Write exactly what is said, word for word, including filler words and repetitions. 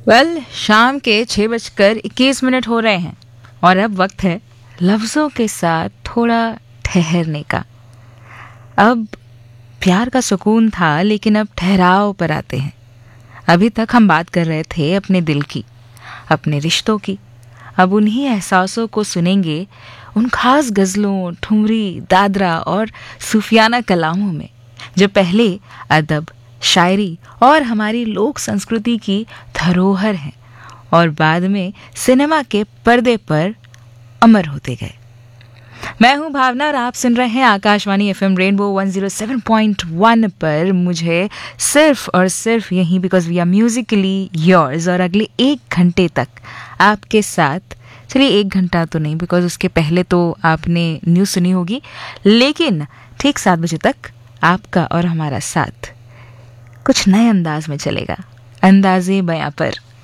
Well well, शाम के छः बजकर इक्कीस मिनट हो रहे हैं और अब वक्त है लफ्ज़ों के साथ थोड़ा ठहरने का। अब प्यार का सुकून था, लेकिन अब ठहराव पर आते हैं। अभी तक हम बात कर रहे थे अपने दिल की, अपने रिश्तों की। अब उन्हीं एहसासों को सुनेंगे, उन खास गज़लों, ठुमरी, दादरा और सूफियाना कलामों में जो पहले अदब, शायरी और हमारी लोक संस्कृति की धरोहर हैं और बाद में सिनेमा के पर्दे पर अमर होते गए। मैं हूं भावना और आप सुन रहे हैं Akashvani FM rainbow one zero seven point one पर मुझे सिर्फ और सिर्फ यहीं because we are Musically yours. और अगले एक घंटे तक आपके साथ, चलिए एक घंटा तो नहीं बिकॉज उसके पहले तो आपने न्यूज़ सुनी होगी, लेकिन ठीक सात बजे तक आपका और हमारा साथ कुछ नए अंदाज में चलेगा, अंदाज़े बयां पर।